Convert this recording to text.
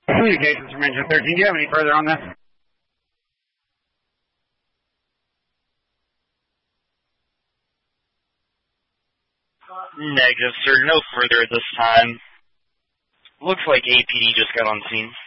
Communications from Engine 13. Do you have any further on this? Negative, sir. No further at this time. Looks like APD just got on scene.